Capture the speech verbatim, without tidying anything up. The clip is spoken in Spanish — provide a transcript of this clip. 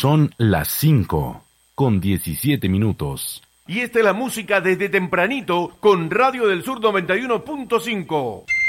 Son las cinco con diecisiete minutos. Y esta es la música desde tempranito con Radio del Sur noventa y uno punto cinco.